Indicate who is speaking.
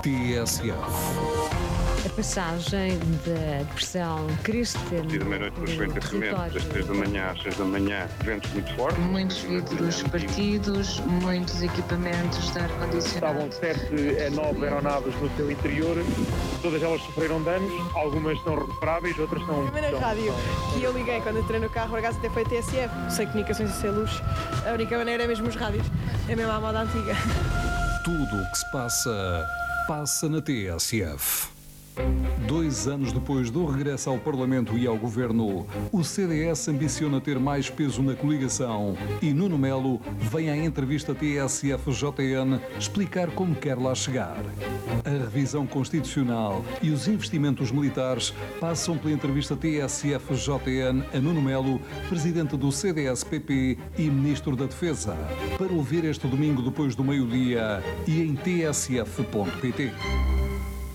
Speaker 1: TSF.
Speaker 2: A passagem da depressão Christian.
Speaker 3: E da meia-noite para os ventos das 3 da manhã às 6 da manhã, ventos muito fortes.
Speaker 4: Muitos vidros partidos, muitos equipamentos de ar-condicionado.
Speaker 5: Estavam 7 a 9 aeronaves no seu interior, todas elas sofreram danos, algumas são recuperáveis, outras são...
Speaker 6: A primeira rádio que eu liguei quando entrei no carro, por acaso até foi TSF, sem comunicações e sem luz. A única maneira é mesmo os rádios, é mesmo a moda antiga.
Speaker 1: Tudo o que se passa na TSF. 2 anos depois do regresso ao Parlamento e ao Governo, o CDS ambiciona ter mais peso na coligação e Nuno Melo vem à entrevista TSF-JN explicar como quer lá chegar. A revisão constitucional e os investimentos militares passam pela entrevista TSF-JN a Nuno Melo, presidente do CDS-PP e ministro da Defesa, para ouvir este domingo depois do meio-dia e em tsf.pt.